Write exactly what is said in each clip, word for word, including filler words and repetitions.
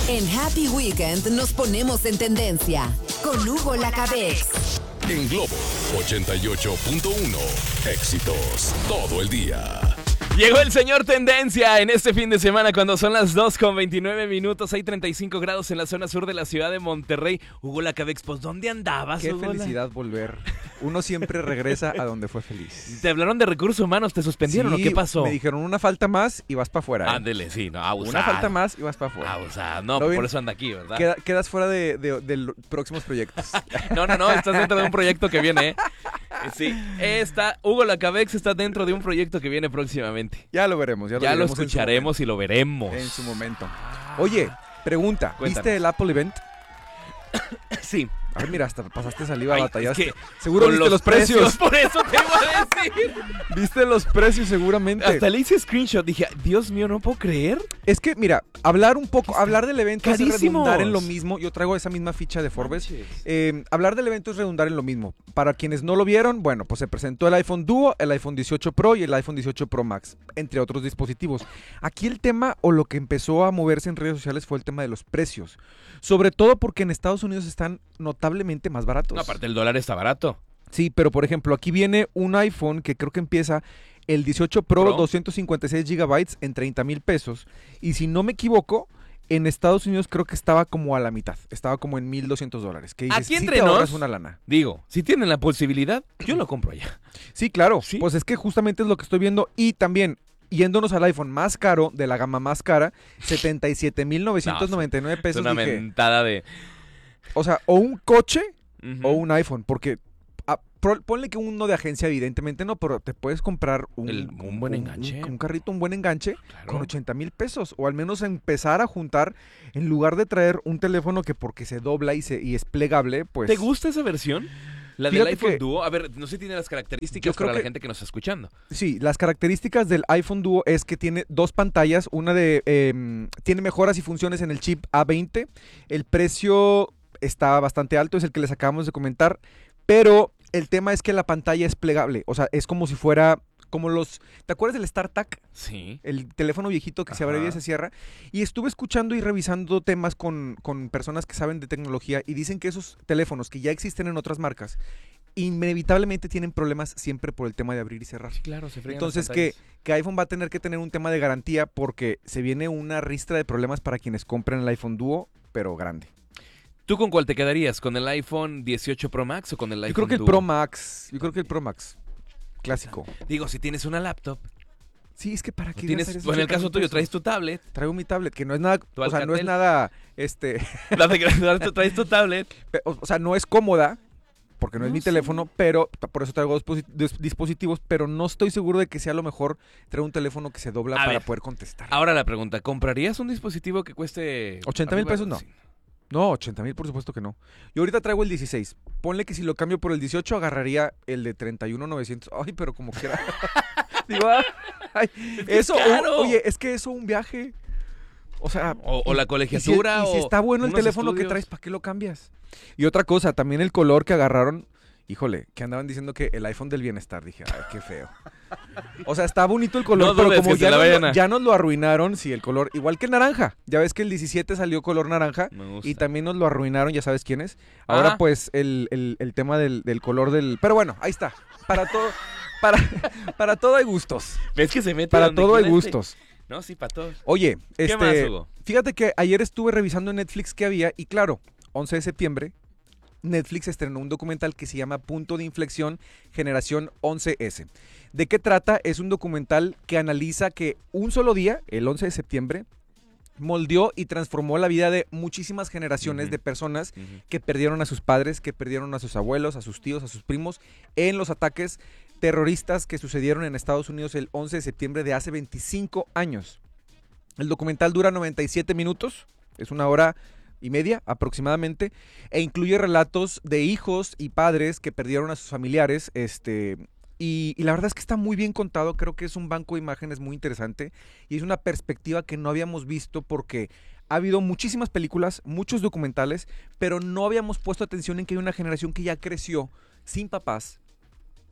En Happy Weekend nos ponemos en tendencia con Hugo Lacabex. En Globo ochenta y ocho punto uno, éxitos todo el día. Llegó el señor Tendencia en este fin de semana cuando son las dos con veintinueve minutos. Hay treinta y cinco grados en la zona sur de la ciudad de Monterrey. Hugo Lacabex, pues ¿dónde andabas, Qué Hugo? felicidad volver. Uno siempre regresa a donde fue feliz. ¿Te hablaron de recursos humanos? ¿Te suspendieron Sí, o qué pasó? Me dijeron una falta más y vas para afuera. ¿eh? Ándele, sí, no, abusado. Una falta más y vas para afuera. Abusado, no, ¿Todo por bien? eso anda aquí, ¿verdad? Queda- quedas fuera de, de- de los próximos proyectos. No, no, no, estás dentro de un proyecto que viene, ¿eh? Sí, está, Hugo Lacabex está dentro de un proyecto que viene próximamente. Ya lo veremos. Ya lo, Ya lo veremos en su escucharemos y lo veremos. momento. En su momento. Oye, pregunta. Cuéntanos. ¿Viste el Apple Event? Sí. Ay, mira, hasta pasaste saliva, Ay, batallaste. es que Seguro con viste los precios. Por eso te iba a decir. Viste los precios seguramente. Hasta le hice screenshot. Dije, Dios mío, no puedo creer. Es que, mira, hablar un poco, hablar del evento es Carísimos. redundar en lo mismo. Yo traigo esa misma ficha de Forbes. Eh, hablar del evento es redundar en lo mismo. Para quienes no lo vieron, bueno, pues se presentó el iPhone Duo, el iPhone dieciocho Pro y el iPhone dieciocho Pro Max, entre otros dispositivos. Aquí el tema, o lo que empezó a moverse en redes sociales, fue el tema de los precios. Sobre todo porque en Estados Unidos están notablemente más baratos. No, aparte el dólar está barato. Sí, pero por ejemplo, aquí viene un iPhone que creo que empieza el dieciocho Pro, Pro. doscientos cincuenta y seis gigabytes en treinta mil pesos. Y si no me equivoco, en Estados Unidos creo que estaba como a la mitad. Estaba como en mil doscientos dólares. Que dices, Aquí sí entre te ahorras nos- una lana. Digo, si tienen la posibilidad, yo lo compro allá. Sí, claro. Sí. Pues es que justamente es lo que estoy viendo. Y también, yéndonos al iPhone más caro, de la gama más cara, setenta y siete mil novecientos noventa y nueve Es pesos. una Dije, mentada de... o sea, o un coche Ujú. o un iPhone, porque ah, pro- ponle que uno de agencia, evidentemente no, pero te puedes comprar un, El- un buen enganche. Un, un carrito, un buen enganche Claro. con ochenta mil pesos, o al menos empezar a juntar, en lugar de traer un teléfono que porque se dobla y, se, y es plegable, pues... ¿Te gusta esa versión? La del Fíjate iPhone que- Duo. A ver, no sé si tiene las características Yo creo para la que- gente que nos está escuchando. Sí, las características del iPhone Duo es que tiene dos pantallas, una de... em, tiene mejoras y funciones en el chip A veinte, el precio está bastante alto, es el que les acabamos de comentar, pero el tema es que la pantalla es plegable, o sea, es como si fuera... Como los... ¿Te acuerdas del StarTAC? Sí. El teléfono viejito que se abre Ajá. y se cierra. Y estuve escuchando y revisando temas con, con personas que saben de tecnología y dicen que esos teléfonos que ya existen en otras marcas inevitablemente tienen problemas siempre por el tema de abrir y cerrar. Sí, claro, se fregan Entonces las que, pantallas. que iPhone va a tener que tener un tema de garantía porque se viene una ristra de problemas para quienes compren el iPhone Duo, pero grande. ¿Tú con cuál te quedarías? ¿Con el iPhone dieciocho Pro Max o con el iPhone Yo creo que el Duo? Pro Max, yo creo que el Pro Max, clásico. Digo, si tienes una laptop, Sí, es que para qué tienes, gastar esos bueno, en el ochenta caso mil tuyo pesos? traes tu tablet, Traigo mi tablet, que no es nada, Tu o sea, no es Alcatel. nada, este... la de- traes tu tablet. Pe- O, o sea, no es cómoda, porque no, es No, mi sí. teléfono, pero t- por eso traigo dos posi- dis- dispositivos, pero no estoy seguro de que sea lo mejor traer un teléfono que se dobla A para ver. poder contestar. Ahora la pregunta, ¿comprarías un dispositivo que cueste... ochenta mil arriba? pesos no. Sí. No, ochenta mil por supuesto que no. Yo ahorita traigo el dieciséis. Ponle que si lo cambio por el dieciocho agarraría el de treinta y uno mil novecientos. Ay, pero como quiera. Digo, ay, que es eso, caro. o- oye, es que eso un viaje. O sea, O, o y- la y si, colegiatura y si o está bueno el unos teléfono que estudios. traes, ¿para qué lo cambias? Y otra cosa, también el color que agarraron, híjole, que andaban diciendo que el iPhone del bienestar. Dije, ay, qué feo. O sea, está bonito el color, No pero dudes como que se ya la nos, vayan lo, a- ya nos lo arruinaron, sí, el color, igual que el naranja. Ya ves que el diecisiete salió color naranja. Me gusta. Y también nos lo arruinaron, ya sabes quién es. Ahora, Ah. pues, el, el- el tema del, del color del... Pero bueno, ahí está. Para todo, para, para todo hay gustos. ¿Ves que se mete Para donde todo hay quiera este? gustos. No, sí, para todos. Oye, ¿Qué este... más, Hugo? Fíjate que ayer estuve revisando en Netflix qué había. Y claro, once de septiembre, Netflix estrenó un documental que se llama Punto de Inflexión Generación once ese. ¿De qué trata? Es un documental que analiza que un solo día, el once de septiembre, moldeó y transformó la vida de muchísimas generaciones Ujú. de personas Ujú. que perdieron a sus padres, que perdieron a sus abuelos, a sus tíos, a sus primos en los ataques terroristas que sucedieron en Estados Unidos el once de septiembre de hace veinticinco años. El documental dura noventa y siete minutos, es una hora y media aproximadamente, e incluye relatos de hijos y padres que perdieron a sus familiares, este... Y, y la verdad es que está muy bien contado, creo que es un banco de imágenes muy interesante y es una perspectiva que no habíamos visto porque ha habido muchísimas películas, muchos documentales, pero no habíamos puesto atención en que hay una generación que ya creció sin papás,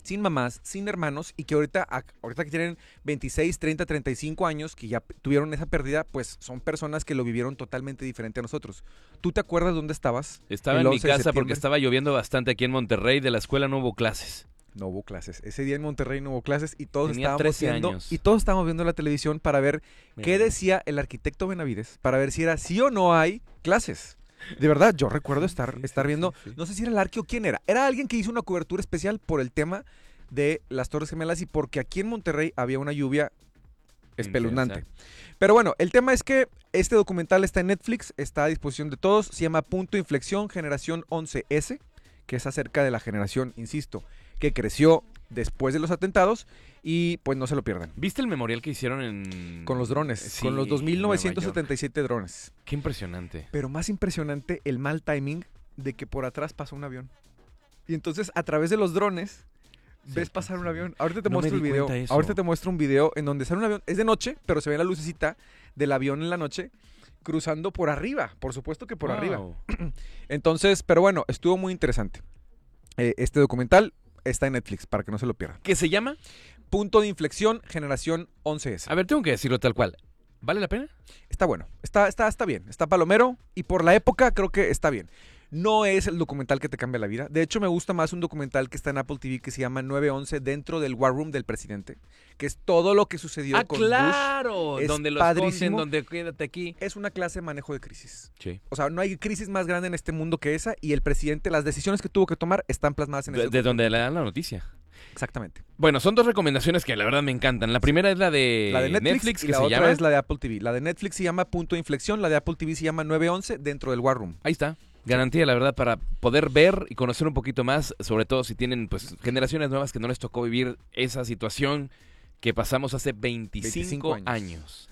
sin mamás, sin hermanos, y que ahorita, ahorita que tienen veintiséis, treinta, treinta y cinco años, que ya tuvieron esa pérdida, pues son personas que lo vivieron totalmente diferente a nosotros. ¿Tú te acuerdas dónde estabas? Estaba el en mi once de casa porque septiembre? estaba lloviendo bastante aquí en Monterrey. De la escuela no hubo clases. No hubo clases. Ese día en Monterrey no hubo clases y todos Tenía estábamos trece viendo años. y todos estábamos viendo la televisión para ver qué Mira. decía el arquitecto Benavides, para ver si era sí o no hay clases. De verdad, yo recuerdo estar, Sí, estar sí, viendo, sí, sí. no sé si era el Arqui o quién era. Era alguien que hizo una cobertura especial por el tema de las Torres Gemelas y porque aquí en Monterrey había una lluvia espeluznante. Intensa. Pero bueno, el tema es que este documental está en Netflix, está a disposición de todos, se llama Punto de Inflexión, Generación once ese, que es acerca de la generación, insisto, que creció después de los atentados y pues no se lo pierdan. ¿Viste el memorial que hicieron en...? Con los drones, Sí, con los dos mil novecientos Nueva York. setenta y siete drones. Qué impresionante. Pero más impresionante el mal timing de que por atrás pasó un avión. Y entonces a través de los drones ves Sí, pasar un sí. avión. Ahorita te No me muestro el di video. cuenta eso. Ahorita te muestro un video en donde sale un avión. Es de noche, pero se ve la lucecita del avión en la noche cruzando por arriba. Por supuesto que por arriba. Wow. Entonces, pero bueno, estuvo muy interesante. Eh, este documental está en Netflix para que no se lo pierdan. ¿Qué se llama? Punto de inflexión, generación once ese. A ver, tengo que decirlo tal cual. ¿Vale la pena? Está bueno, está, está, está bien, está palomero y por la época creo que está bien. No es el documental que te cambia la vida. De hecho, me gusta más un documental que está en Apple T V que se llama nueve once dentro del War Room del presidente, que es todo lo que sucedió ¡Ah, con claro! Es Donde los padrísimo. esconden, donde quédate aquí. Bush. Es una clase de manejo de crisis. Sí. O sea, no hay crisis más grande en este mundo que esa y el presidente, las decisiones que tuvo que tomar están plasmadas en De, ese de documental. donde le dan la noticia. Exactamente. Bueno, son dos recomendaciones que la verdad me encantan. La primera es la de, La de Netflix, y que la se otra llama... es la de Apple T V. La de Netflix se llama Punto de Inflexión, la de Apple T V se llama nueve once dentro del War Room. Ahí está. Garantía, la verdad, para poder ver y conocer un poquito más, sobre todo si tienen pues generaciones nuevas que no les tocó vivir esa situación que pasamos hace veinticinco, veinticinco años. años.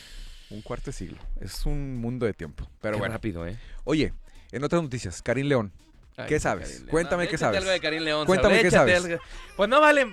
Un cuarto de siglo. Es un mundo de tiempo. Pero Qué bueno. rápido, ¿eh? Oye, en otras noticias, Karim León. Ay, ¿Qué sí, sabes? Karim León. Cuéntame No, qué échate sabes. algo de Karim León, Cuéntame Saúl, qué échate sabes. algo. Pues no vale,